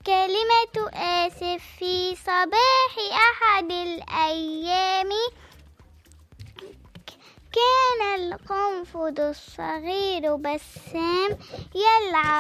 كلمة آسف في صباح أحد الأيام كان القنفذ الصغير بسام يلعب